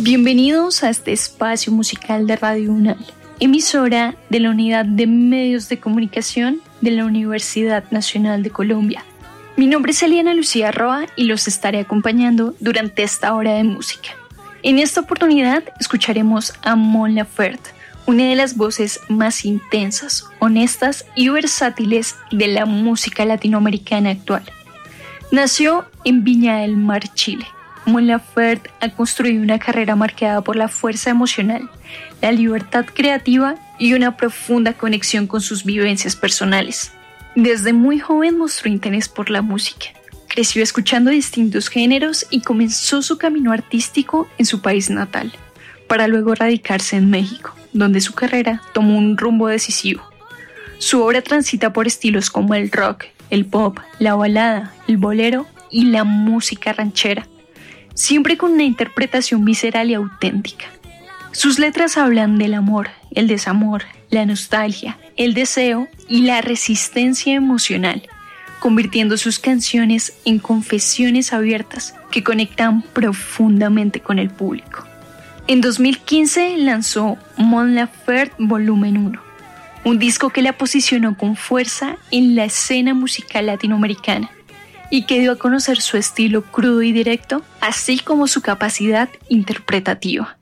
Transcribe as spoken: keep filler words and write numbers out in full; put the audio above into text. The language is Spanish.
Bienvenidos a este espacio musical de Radio UNAL, emisora de la Unidad de Medios de Comunicación de la Universidad Nacional de Colombia. Mi nombre es Eliana Lucía Roa y los estaré acompañando durante esta hora de música. En esta oportunidad escucharemos a Mon Laferte, una de las voces más intensas, honestas y versátiles de la música latinoamericana actual. Nació en Viña del Mar, Chile. Mon Laferte ha construido una carrera marcada por la fuerza emocional, la libertad creativa y una profunda conexión con sus vivencias personales. Desde muy joven mostró interés por la música. Creció escuchando distintos géneros y comenzó su camino artístico en su país natal, para luego radicarse en México, donde su carrera tomó un rumbo decisivo. Su obra transita por estilos como el rock, el pop, la balada, el bolero y la música ranchera, siempre con una interpretación visceral y auténtica. Sus letras hablan del amor, el desamor, la nostalgia, el deseo y la resistencia emocional, convirtiendo sus canciones en confesiones abiertas que conectan profundamente con el público. En dos mil quince lanzó Mon Laferte Volumen uno, un disco que la posicionó con fuerza en la escena musical latinoamericana y que dio a conocer su estilo crudo y directo, así como su capacidad interpretativa.